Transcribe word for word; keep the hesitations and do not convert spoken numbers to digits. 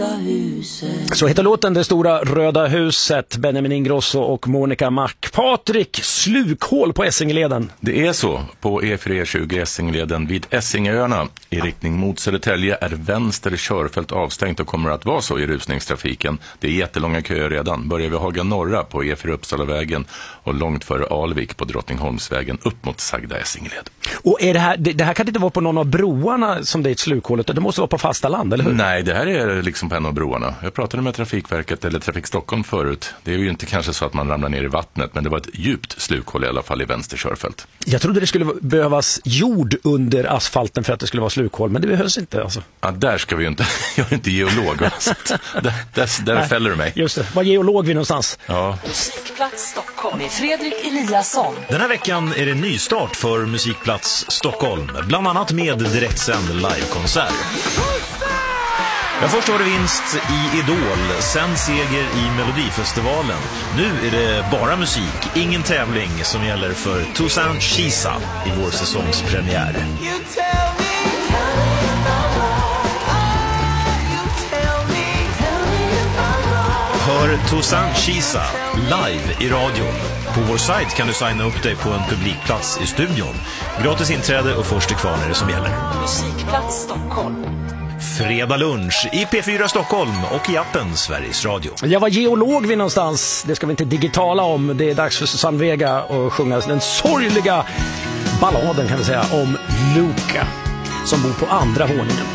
röda huset. Så heter låten Det stora röda huset. Benjamin Ingrosso och Monica Mac. Patrik, slukhål på Essingeleden. Det är så. På E fyra tjugo Essingeleden vid Essingöarna i riktning mot Södertälje är vänster körfält avstängt och kommer att vara så i rusningstrafiken. Det är jättelånga köer redan. Börjar vi Haga norra på E fyra Uppsalavägen och långt före Alvik på Drottningholmsvägen upp mot Sagda Essingeled. Och är det här, det, det här kan inte vara på någon av broarna som det är ett slukhål, det måste vara på fasta land, eller hur? Nej, det här är liksom på en av broarna. Jag pratade med Trafikverket eller Trafik Stockholm förut. Det är ju inte kanske så att man ramlar ner i vattnet, men det var ett djupt slukhål i alla fall i vänster körfält. Jag trodde det skulle behövas jord under asfalten för att det skulle vara slukhål, men det behövs inte alltså. Ja, där ska vi ju inte, jag är inte geolog. Alltså. där där, där fäller du mig. Just det, var geolog vi någonstans? Ja. Musikplats Stockholm med Fredrik Eliasson. Den här veckan är det nystart för Musikplats Stockholm, bland annat med direktsänd livekonsert. Ja, först var det vinst i Idol, sen seger i Melodifestivalen. Nu är det bara musik, ingen tävling som gäller för Toussaint Chisa i vår säsongspremiär. Hör Toussaint Chisa live i radion. På vår sajt kan du signa upp dig på en publikplats i studion. Gratis inträde och först till kvarn är det som gäller. Musikplats Stockholm. Fredag lunch i P fyra Stockholm och i appen Sveriges Radio. Jag var geolog vi någonstans. Det ska vi inte digitala om. Det är dags för Susanne Vega att sjunga den sorgliga balladen kan vi säga om Luca som bor på andra våningen.